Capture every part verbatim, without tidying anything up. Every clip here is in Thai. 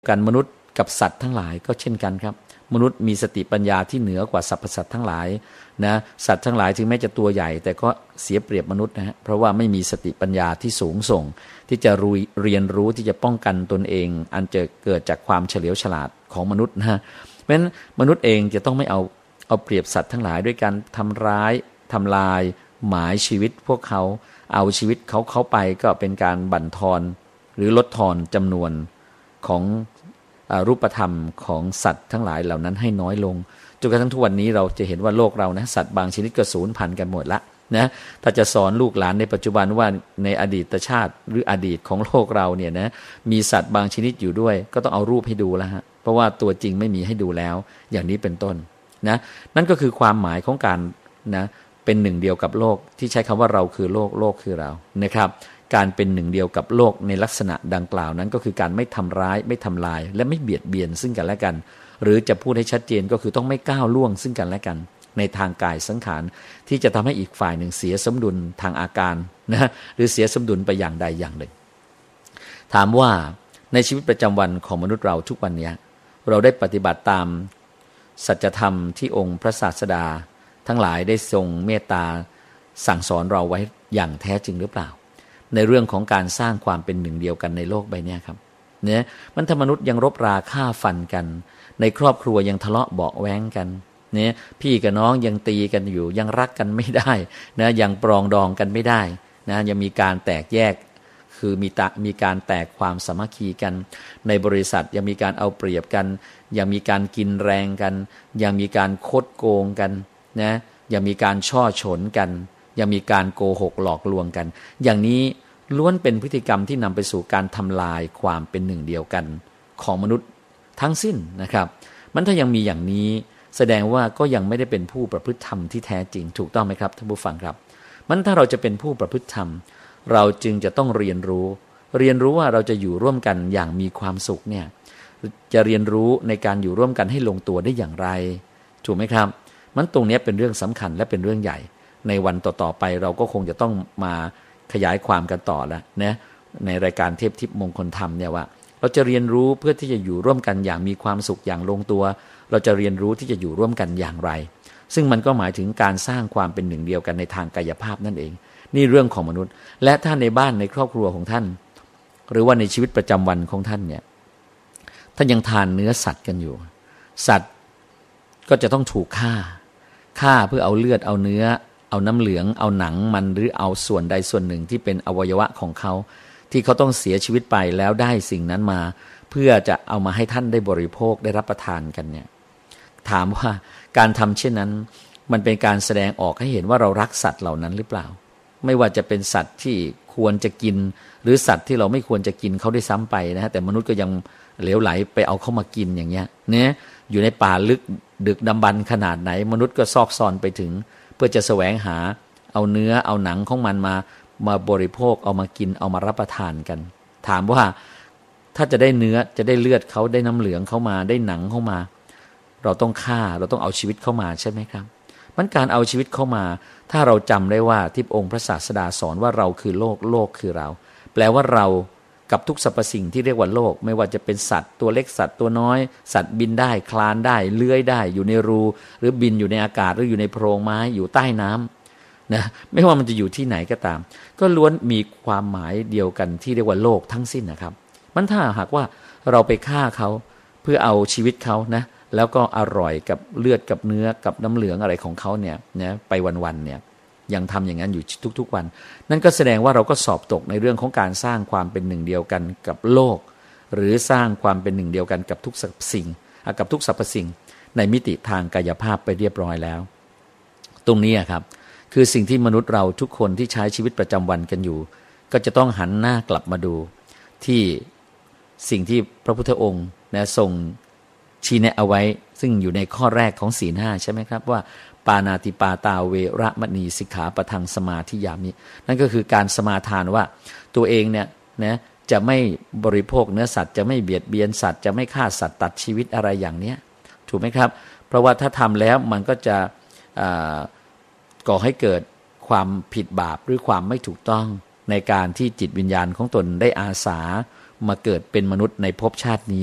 กันมนุษย์กับสัตว์ทั้งหลายก็เช่นกันครับมนุษย์มีสติปัญญาที่เหนือกว่าสรรพสัตว์ทั้งหลายนะสัตว์ทั้งหลายถึงแม้จะตัวใหญ่แต่ก็เสียเปรียบมนุษย์นะฮะเพราะว่าไม่มีสติปัญญาที่สูงส่งที่จะรู้เรียนรู้ที่จะป้องกันตนเองอันจะเกิดจากความเฉลียวฉลาดของมนุษย์นะฮะเพราะฉะนั้นมนุษย์เองจะต้องไม่เอาเอาเปรียบสัตว์ทั้งหลายด้วยการทำร้ายทำลายหมายชีวิตพวกเขาเอาชีวิตเขาเขาไปก็เป็นการบั่นทอนหรือลดทอนจำนวนของรูปธรรมของสัตว์ทั้งหลายเหล่านั้นให้น้อยลงจนกระทั่งทุกวันนี้เราจะเห็นว่าโลกเรานะสัตว์บางชนิดก็สูญพันธุ์กันหมดละนะถ้าจะสอนลูกหลานในปัจจุบันว่าในอดีตชาติหรืออดีตของโลกเราเนี่ยนะมีสัตว์บางชนิดอยู่ด้วยก็ต้องเอารูปให้ดูแล้วฮะเพราะว่าตัวจริงไม่มีให้ดูแล้วอย่างนี้เป็นต้นนะนั่นก็คือความหมายของการนะเป็นหนึ่งเดียวกับโลกที่ใช้คำว่าเราคือโลกโลกคือเรานะครับการเป็นหนึ่งเดียวกับโลกในลักษณะดังกล่าวนั้นก็คือการไม่ทำร้ายไม่ทำลายและไม่เบียดเบียนซึ่งกันและกันหรือจะพูดให้ชัดเจนก็คือต้องไม่ก้าวล่วงซึ่งกันและกันในทางกายสังขารที่จะทำให้อีกฝ่ายหนึ่งเสียสมดุลทางอาการนะหรือเสียสมดุลไปอย่างใดอย่างหนึ่งถามว่าในชีวิตประจำวันของมนุษย์เราทุกวันนี้เราได้ปฏิบัติตามสัจธรรมที่องค์พระศาสดาทั้งหลายได้ทรงเมตตาสั่งสอนเราไว้อย่างแท้จริงหรือเปล่าในเรื่องของการสร้างความเป็นหนึ่งเดียวกันในโลกใบนี้ครับเนี่ยมันถ้ามนุษย์ยังรบราฆ่าฟันกันในครอบครัวยังทะเลาะเบาะแว้งกันเนี่ยพี่กับน้องยังตีกันอยู่ยังรักกันไม่ได้นะยังปรองดองกันไม่ได้นะยังมีการแตกแยกคือมีตะมีการแตกความสามัคคีกันในบริษัทยังมีการเอาเปรียบกันยังมีการกินแรงกันยังมีการคดโกงกันนะยังมีการช่อฉนกันยังมีการโกหกหลอกลวงกันอย่างนี้ล้วนเป็นพฤติกรรมที่นำไปสู่การทำลายความเป็นหนึ่งเดียวกันของมนุษย์ทั้งสิ้นนะครับมันถ้ายังมีอย่างนี้แสดงว่าก็ยังไม่ได้เป็นผู้ประพฤติธรรมที่แท้จริงถูกต้องไหมครับท่านผู้ฟังครับมันถ้าเราจะเป็นผู้ประพฤติธรรมเราจึงจะต้องเรียนรู้เรียนรู้ว่าเราจะอยู่ร่วมกันอย่างมีความสุขเนี่ยจะเรียนรู้ในการอยู่ร่วมกันให้ลงตัวได้อย่างไรถูกไหมครับมันตรงนี้เป็นเรื่องสำคัญและเป็นเรื่องใหญ่ในวันต่อๆไปเราก็คงจะต้องมาขยายความกันต่อแล้วนะในรายการเทพทิพย์มงคลธรรมเนี่ยว่าเราจะเรียนรู้เพื่อที่จะอยู่ร่วมกันอย่างมีความสุขอย่างลงตัวเราจะเรียนรู้ที่จะอยู่ร่วมกันอย่างไรซึ่งมันก็หมายถึงการสร้างความเป็นหนึ่งเดียวกันในทางกายภาพนั่นเองนี่เรื่องของมนุษย์และถ้าในบ้านในครอบครัวของท่านหรือว่าในชีวิตประจำวันของท่านเนี่ยท่านยังทานเนื้อสัตว์กันอยู่สัตว์ก็จะต้องถูกฆ่าฆ่าเพื่อเอาเลือดเอาเนื้อเอาน้ำเหลืองเอาหนังมันหรือเอาส่วนใดส่วนหนึ่งที่เป็นอวัยวะของเขาที่เขาต้องเสียชีวิตไปแล้วได้สิ่งนั้นมาเพื่อจะเอามาให้ท่านได้บริโภคได้รับประทานกันเนี่ยถามว่าการทำเช่นนั้นมันเป็นการแสดงออกให้เห็นว่าเรารักสัตว์เหล่านั้นหรือเปล่าไม่ว่าจะเป็นสัตว์ที่ควรจะกินหรือสัตว์ที่เราไม่ควรจะกินเขาได้ซ้ำไปนะฮะแต่มนุษย์ก็ยังเหลวไหลไปเอาเข้ามากินอย่างเงี้ยเนี่ยอยู่ในป่าลึกดึกดำบรรพ์ขนาดไหนมนุษย์ก็ซอกซอนไปถึงเพื่อจะแสวงหาเอาเนื้อเอาหนังของมันมามาบริโภคเอามากินเอามารับประทานกันถามว่าถ้าจะได้เนื้อจะได้เลือดเขาได้น้ำเหลืองเข้ามาได้หนังเข้ามาเราต้องฆ่าเราต้องเอาชีวิตเข้ามาใช่ไหมครับมันการเอาชีวิตเข้ามาถ้าเราจำได้ว่าที่องค์พระศาสดาสอนว่าเราคือโลกโลกคือเราแปลว่าเรากับทุกสรรพสิ่งที่เรียกว่าโลกไม่ว่าจะเป็นสัตว์ตัวเล็กสัตว์ตัวน้อยสัตว์บินได้คลานได้เลื้อยได้อยู่ในรูหรือบินอยู่ในอากาศหรืออยู่ในโพรงไม้อยู่ใต้น้ำนะไม่ว่ามันจะอยู่ที่ไหนก็ตามก็ล้วนมีความหมายเดียวกันที่เรียกว่าโลกทั้งสิ้นนะครับมันถ้าหากว่าเราไปฆ่าเขาเพื่อเอาชีวิตเขานะแล้วก็อร่อยกับเลือดกับเนื้อกับน้ำเหลืองอะไรของเขาเนี่ยนะไปวันๆเนี่ยยังทำอย่างนั้นอยู่ทุกๆวันนั่นก็แสดงว่าเราก็สอบตกในเรื่องของการสร้างความเป็นหนึ่งเดียวกันกับโลกหรือสร้างความเป็นหนึ่งเดียวกันกับทุกสรรพสิ่งกับทุกสรรพสิ่งในมิติทางกายภาพไปเรียบร้อยแล้วตรงนี้ครับคือสิ่งที่มนุษย์เราทุกคนที่ใช้ชีวิตประจำวันกันอยู่ก็จะต้องหันหน้ากลับมาดูที่สิ่งที่พระพุทธองค์นะทรงชี้แนะเอาไว้ซึ่งอยู่ในข้อแรกของศีลห้าใช่ไหมครับว่าปานาติปาตาเวระมณีสิกขาปะทังสมาธิยามินั่นก็คือการสมาทานว่าตัวเองเนี่ยนะจะไม่บริโภคเนื้อสัตว์จะไม่เบียดเบียนสัตว์จะไม่ฆ่าสัตว์ตัดชีวิตอะไรอย่างเนี้ยถูกไหมครับเพราะว่าถ้าทำแล้วมันก็จะก่อให้เกิดความผิดบาปหรือความไม่ถูกต้องในการที่จิตวิญญาณของตนได้อาสามาเกิดเป็นมนุษย์ในภพชาตินี้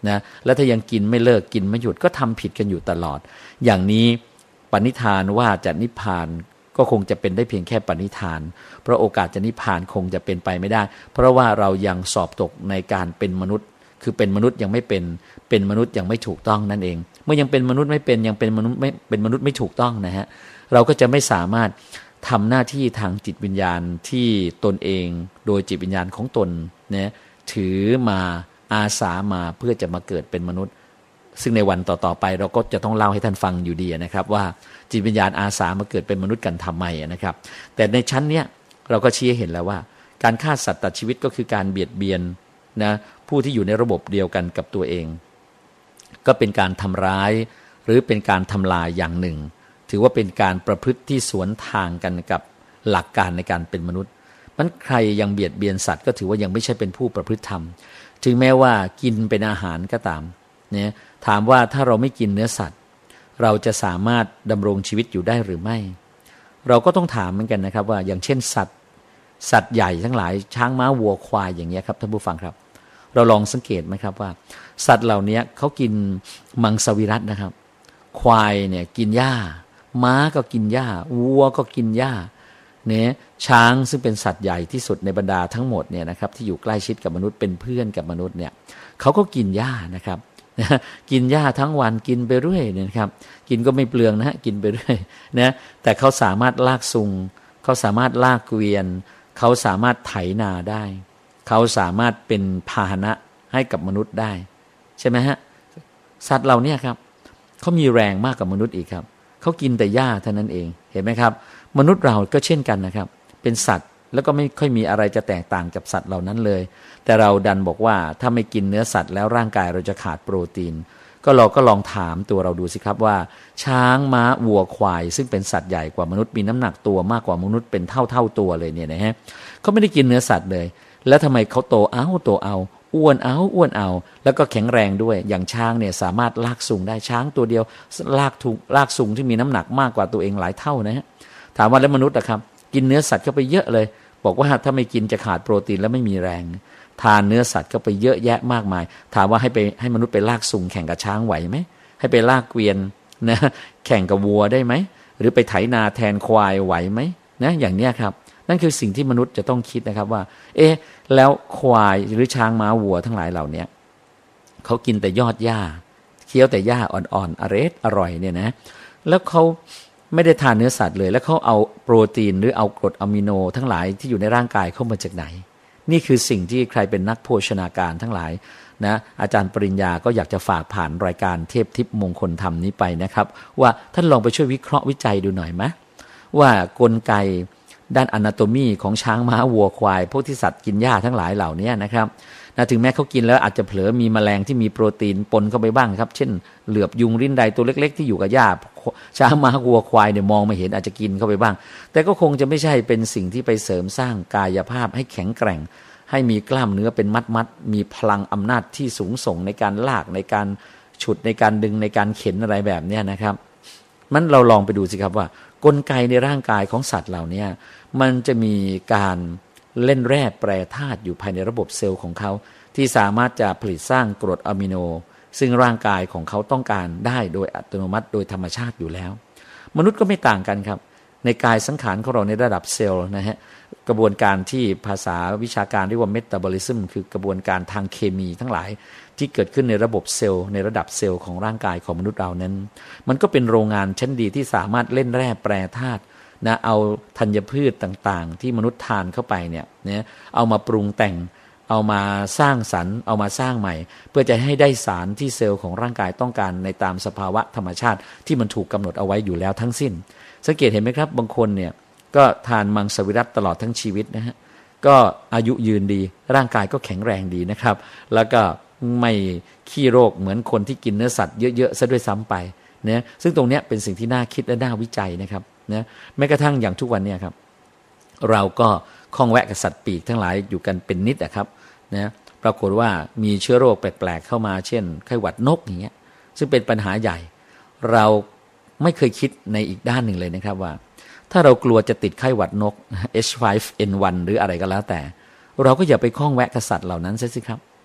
นะแล้วถ้ายังกินไม่เลิกกินไม่หยุดก็ทำผิดกันอยู่ตลอดอย่างนี้ปณิธานว่าจะนิพพานก็คงจะเป็นได้เพียงแค่ปณิธานเพราะโอกาสจะนิพพานคงจะเป็นไปไม่ได้เพราะว่าเรายังสอบตกในการเป็นมนุษย์คือเป็นมนุษย์ยังไม่เป็นเป็นมนุษย์ยังไม่ถูกต้องนั่นเองเมื่อยังเป็นมนุษย์ไม่เป็นยังเป็นมนุษย์ไม่เป็นมนุษย์ไม่ถูกต้องนะฮะเราก็จะไม่สามารถทำหน้าที่ทางจิตวิญญาณที่ตนเองโดยจิตวิญญาณของตนนะถือมาอาสามาเพื่อจะมาเกิดเป็นมนุษย์ซึ่งในวันต่อๆไปเราก็จะต้องเล่าให้ท่านฟังอยู่ดีนะครับว่าจิตวิญญาณอาสามาเกิดเป็นมนุษย์กันทำไมนะครับแต่ในชั้นเนี้ยเราก็ชี้ให้เห็นแล้วว่าการฆ่าสัตว์ตัดชีวิตก็คือการเบียดเบียนนะผู้ที่อยู่ในระบบเดียวกันกับตัวเองก็เป็นการทำร้ายหรือเป็นการทำลายอย่างหนึ่งถือว่าเป็นการประพฤติที่สวนทางกันกับหลักการในการเป็นมนุษย์มันใครยังเบียดเบียนสัตว์ก็ถือว่ายังไม่ใช่เป็นผู้ประพฤติธรรมถึงแม้ว่ากินเป็นอาหารก็ตามเนี่ยถามว่าถ้าเราไม่กินเนื้อสัตว์เราจะสามารถดำรงชีวิตอยู่ได้หรือไม่เราก็ต้องถามเหมือนกันนะครับว่าอย่างเช่นสัตว์สัตว์ใหญ่ทั้งหลายช้างม้าวัวควายอย่างเงี้ยครับท่านผู้ฟังครับเราลองสังเกตไหมครับว่าสัตว์เหล่านี้เขากินมังสวิรัตินะครับควายเนี่ยกินหญ้าม้าก็กินหญ้าวัวก็กินหญ้าเนี่ยช้างซึ่งเป็นสัตว์ใหญ่ที่สุดในบรรดาทั้งหมดเนี่ยนะครับที่อยู่ใกล้ชิดกับมนุษย์เป็นเพื่อนกับมนุษย์เนี่ยเขาก็กินหญ้านะครับกินหญ้าทั้งวันกินไปเรื่อยเนี่ยครับกินก็ไม่เปลืองนะฮะกินไปเรื่อยนะแต่เขาสามารถลากซุงเขาสามารถลากเกวียนเขาสามารถไถนาได้เขาสามารถเป็นพาหนะให้กับมนุษย์ได้ใช่ไหมฮะสัตว์เหล่านี้ครับเขามีแรงมากกว่ามนุษย์อีกครับเขากินแต่หญ้าเท่านั้นเองเห็นไหมครับมนุษย์เราก็เช่นกันนะครับเป็นสัตว์แล้วก็ไม่ค่อยมีอะไรจะแตกต่างกับสัตว์เหล่านั้นเลยแต่เราดันบอกว่าถ้าไม่กินเนื้อสัตว์แล้วร่างกายเราจะขาดโปรตีนก็เราก็ลองถามตัวเราดูสิครับว่าช้างม้าวัวควายซึ่งเป็นสัตว์ใหญ่กว่ามนุษย์มีน้ำหนักตัวมากกว่ามนุษย์เป็นเท่าเท่าตัวเลยเนี่ยนะฮะเขาไม่ได้กินเนื้อสัตว์เลยแล้วทำไมเขาโตเอาโตเอาอ้วนเอาอ้วนเอาแล้วก็แข็งแรงด้วยอย่างช้างเนี่ยสามารถลากสูงได้ช้างตัวเดียวลากถูกลากสูงที่มีน้ำหนักมากกว่าตัวเองหลายเท่านะฮะถามว่าแล้วมนุษย์นะครับกินเนื้อสัตว์เข้าไปเยอะเลยบอกว่าถ้าไม่กินจะขาดโปรตีนและไม่มีแรงทานเนื้อสัตว์เข้าไปเยอะแยะมากมายถามว่าให้ไปให้มนุษย์ไปลากสูงแข่งกับช้างไหวไหมให้ไปลากเกวียนนะแข่งกับวัวได้ไหมหรือไปไถนาแทนควายไหวไหมนะอย่างเนี้ยครับนั่นคือสิ่งที่มนุษย์จะต้องคิดนะครับว่าเอ๊ะแล้วควายหรือช้างม้าวัวทั้งหลายเหล่านี้เขากินแต่ยอดหญ้าเคี้ยวแต่หญ้าอ่อนๆอร่อยอร่อยเนี่ยนะแล้วเขาไม่ได้ทานเนื้อสัตว์เลยแล้วเขาเอาโปรตีนหรือเอากรดอะมิโนทั้งหลายที่อยู่ในร่างกายเข้ามาจากไหนนี่คือสิ่งที่ใครเป็นนักโภชนาการทั้งหลายนะอาจารย์ปริญญาก็อยากจะฝากผ่านรายการเทพทิพย์มงคลธรรมนี้ไปนะครับว่าท่านลองไปช่วยวิเคราะห์วิจัยดูหน่อยไหมว่ากลไกด้านอนาโตมีของช้างม้าวัวควายพวกที่สัตว์กินหญ้าทั้งหลายเหล่านี้นะครับนะถึงแม้เขากินแล้วอาจจะเผลอมีแมลงที่มีโปรตีนปนเข้าไปบ้างครับเช่นเหลือบยุงริ้นใดตัวเล็กๆที่อยู่กับหญ้าช้างม้าวัวควายเนี่ยมองไม่เห็นอาจจะกินเข้าไปบ้างแต่ก็คงจะไม่ใช่เป็นสิ่งที่ไปเสริมสร้างกายภาพให้แข็งแกร่งให้มีกล้ามเนื้อเป็นมัดๆมีพลังอำนาจที่สูงส่งในการลากในการฉุดในการดึงในการเข็นอะไรแบบนี้นะครับมันเราลองไปดูสิครับว่ากลไกในร่างกายของสัตว์เหล่านี้มันจะมีการเล่นแร่แปรธาตุอยู่ภายในระบบเซลล์ของเขาที่สามารถจะผลิตสร้างกรดอะมิโนซึ่งร่างกายของเขาต้องการได้โดยอัตโนมัติโดยธรรมชาติอยู่แล้วมนุษย์ก็ไม่ต่างกันครับในกายสังขารของเราในระดับเซลล์นะฮะกระบวนการที่ภาษาวิชาการเรียกว่าเมตาบอลิซึมคือกระบวนการทางเคมีทั้งหลายที่เกิดขึ้นในระบบเซลล์ในระดับเซลล์ของร่างกายของมนุษย์เรานั้นมันก็เป็นโรงงานชั้นดีที่สามารถเล่นแร่แปรธาตุนะเอาธัญพืชต่างๆที่มนุษย์ทานเข้าไปเนี่ยนะเอามาปรุงแต่งเอามาสร้างสรรค์เอามาสร้างใหม่เพื่อจะให้ได้สารที่เซลล์ของร่างกายต้องการในตามสภาวะธรรมชาติที่มันถูกกำหนดเอาไว้อยู่แล้วทั้งสิ้นสังเกตเห็นไหมครับบางคนเนี่ยก็ทานมังสวิรัติตลอดทั้งชีวิตนะฮะก็อายุยืนดีร่างกายก็แข็งแรงดีนะครับแล้วก็ไม่ขี้โรคเหมือนคนที่กินเนื้อสัตว์เยอะๆซะด้วยซ้ำไปนะซึ่งตรงนี้เป็นสิ่งที่น่าคิดและน่าวิจัยนะครับนะแม้กระทั่งอย่างทุกวันเนี่ยครับเราก็คล้องแวะกับสัตว์ปีกทั้งหลายอยู่กันเป็นนิดนะครับนะปรากฏว่ามีเชื้อโรคแปลกๆเข้ามาเช่นไข้หวัดนกอย่างเงี้ยซึ่งเป็นปัญหาใหญ่เราไม่เคยคิดในอีกด้านหนึ่งเลยนะครับว่าถ้าเรากลัวจะติดไข้หวัดนก เอช ไฟว์ เอ็น วัน หรืออะไรก็แล้วแต่เราก็อย่าไปคล้องแวะกับสัตว์เหล่านั้นซะสิครับ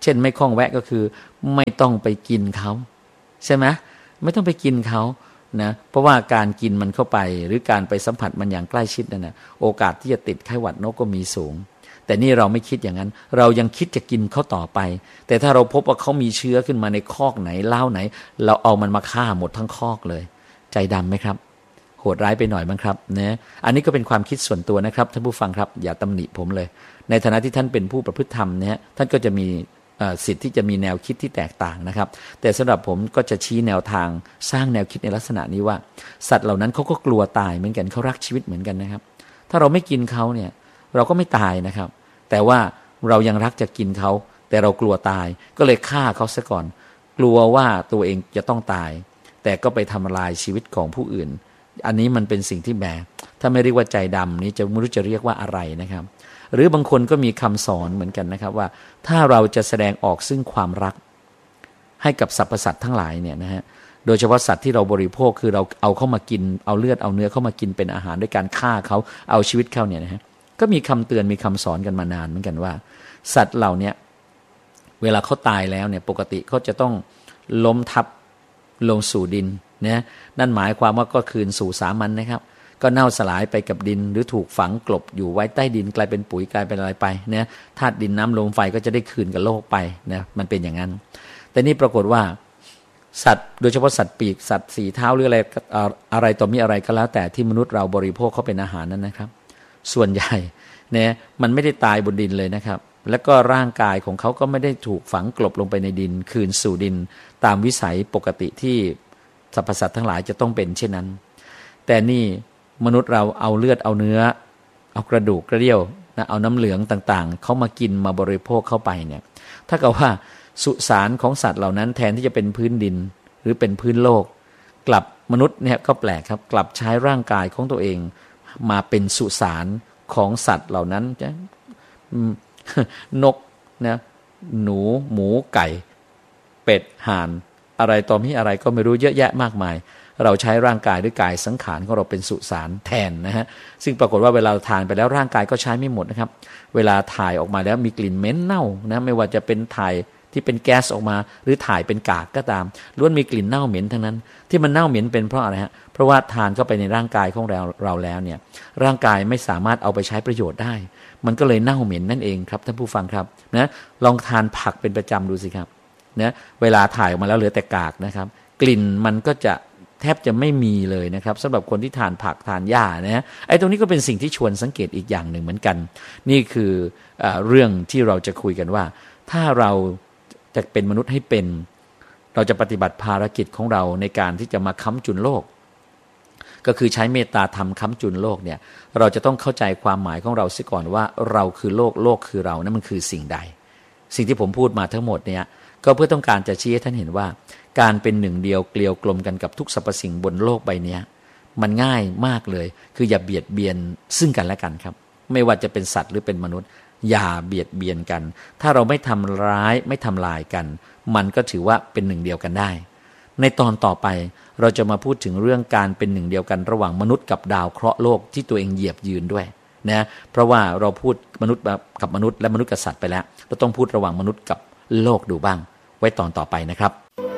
เช่นไม่คล้องแวะก็คือไม่ต้องไปกินเขาใช่ไหมไม่ต้องไปกินเขานะเพราะว่าการกินมันเข้าไปหรือการไปสัมผัสมันอย่างใกล้ชิดนั่นนะโอกาสที่จะติดไข้หวัดนกก็มีสูงแต่นี่เราไม่คิดอย่างนั้นเรายังคิดจะกินเขาต่อไปแต่ถ้าเราพบว่าเขามีเชื้อขึ้นมาในคอกไหนเล้าไหนเราเอามันมาฆ่าหมดทั้งคอกเลยใจดำไหมครับโหดร้ายไปหน่อยมั้งครับนะอันนี้ก็เป็นความคิดส่วนตัวนะครับท่านผู้ฟังครับอย่าตำหนิผมเลยในฐานะที่ท่านเป็นผู้ประพฤติธรรมเนี่ยท่านก็จะมีสิทธิ์ที่จะมีแนวคิดที่แตกต่างนะครับแต่สำหรับผมก็จะชี้แนวทางสร้างแนวคิดในลักษณะนี้ว่าสัตว์เหล่านั้นเขาก็กลัวตายเหมือนกันเขารักชีวิตเหมือนกันนะครับถ้าเราไม่กินเขาเนี่ยเราก็ไม่ตายนะครับแต่ว่าเรายังรักจะกินเขาแต่เรากลัวตายก็เลยฆ่าเขาซะก่อนกลัวว่าตัวเองจะต้องตายแต่ก็ไปทำลายชีวิตของผู้อื่นอันนี้มันเป็นสิ่งที่แหมถ้าไม่เรียกว่าใจดำนี้จะไม่รู้จะเรียกว่าอะไรนะครับหรือบางคนก็มีคำสอนเหมือนกันนะครับว่าถ้าเราจะแสดงออกซึ่งความรักให้กับสรรพสัตว์ทั้งหลายเนี่ยนะฮะโดยเฉพาะสัตว์ที่เราบริโภคคือเราเอาเข้ามากินเอาเลือดเอาเนื้อเข้ามากินเป็นอาหารด้วยการฆ่าเขาเอาชีวิตเขาเนี่ยนะฮะก็มีคำเตือนมีคำสอนกันมานานเหมือนกันว่าสัตว์เหล่านี้เวลาเขาตายแล้วเนี่ยปกติเขาจะต้องล้มทับลงสู่ดินนะนั่นหมายความว่าก็คืนสู่สามัญนะครับก็เน่าสลายไปกับดินหรือถูกฝังกลบอยู่ไว้ใต้ดินกลายเป็นปุ๋ยกลายเป็นอะไรไปเนี่ยธาตุดินน้ำลมไฟก็จะได้คืนกับโลกไปนะมันเป็นอย่างนั้นแต่นี่ปรากฏว่าสัตว์โดยเฉพาะสัตว์ปีกสัตว์สี่เท้าหรืออะไรอะไรต่อมีอะไรก็แล้วแต่ที่มนุษย์เราบริโภคเขาเป็นอาหารนั้นนะครับส่วนใหญ่เนี่ยมันไม่ได้ตายบนดินเลยนะครับแล้วก็ร่างกายของเขาก็ไม่ได้ถูกฝังกลบลงไปในดินคืนสู่ดินตามวิสัยปกติที่สรรพสัตว์ทั้งหลายจะต้องเป็นเช่นนั้นแต่นี่มนุษย์เราเอาเลือดเอาเนื้อเอากระดูกกระเดี่ยวนะเอาน้ำเหลืองต่างๆเขามากินมาบริโภคเข้าไปเนี่ยถ้าเกิดว่าสุสานของสัตว์เหล่านั้นแทนที่จะเป็นพื้นดินหรือเป็นพื้นโลกกลับมนุษย์เนี่ยก็แปลกครับกลับใช้ร่างกายของตัวเองมาเป็นสุสานของสัตว์เหล่านั้นจะนกนะหนูหมูไก่เป็ดห่านอะไรต่อมีอะไรก็ไม่รู้เยอะแยะมากมายเราใช้ร่างกายด้วยกายสังขารของเราเป็นสุสานแทนนะฮะซึ่งปรากฏว่าเวลาทานไปแล้วร่างกายก็ใช้ไม่หมดนะครับเวลาถ่ายออกมาแล้วมีกลิ่นเหม็นเน่านะไม่ว่าจะเป็นถ่ายที่เป็นแก๊สออกมาหรือถ่ายเป็นกากก็ตามล้วนมีกลิ่นเน่าเหม็นทั้งนั้นที่มันเน่าเหม็นเป็นเพราะอะไรฮะเพราะว่าทานเข้าไปในร่างกายของเราเราแล้วเนี่ยร่างกายไม่สามารถเอาไปใช้ประโยชน์ได้มันก็เลยเน่าเหม็นนั่นเองครับท่านผู้ฟังครับนะลองทานผักเป็นประจำดูสิครับนะเวลาถ่ายออกมาแล้วเหลือแต่กากนะครับกลิ่นมันก็จะแทบจะไม่มีเลยนะครับสำหรับคนที่ทานผักทานหญ้านะฮะไอ้ตรงนี้ก็เป็นสิ่งที่ชวนสังเกตอีกอย่างหนึ่งเหมือนกันนี่คือเอ่อเรื่องที่เราจะคุยกันว่าถ้าเราจะเป็นมนุษย์ให้เป็นเราจะปฏิบัติภารกิจของเราในการที่จะมาค้ำจุนโลกก็คือใช้เมตตาธรรมค้ำจุนโลกเนี่ยเราจะต้องเข้าใจความหมายของเราเสียก่อนว่าเราคือโลกโลกคือเรานั่นมันคือสิ่งใดสิ่งที่ผมพูดมาทั้งหมดเนี่ยก็เพื่อต้องการจะชี้ให้ท่านเห็นว่าการเป็นหนึ่งเดียวเกลียวกลมกันกับทุกสรรพสิ่งบนโลกใบนี้มันง่ายมากเลยคืออย่าเบียดเบียนซึ่งกันและกันครับไม่ว่าจะเป็นสัตว์หรือเป็นมนุษย์อย่าเบียดเบียนกันถ้าเราไม่ทำร้ายไม่ทำลายกันมันก็ถือว่าเป็นหนึ่งเดียวกันได้ในตอนต่อไปเราจะมาพูดถึงเรื่องการเป็นหนึ่งเดียวกันระหว่างมนุษย์กับดาวเคราะห์โลกที่ตัวเองเหยียบยืนด้วยนะเพราะว่าเราพูดมนุษย์กับมนุษย์และมนุษย์กับสัตว์ไปแล้วเราต้องพูดระหว่างมนุษย์กับโลกดูบ้างไว้ตอนต่อไปนะครับ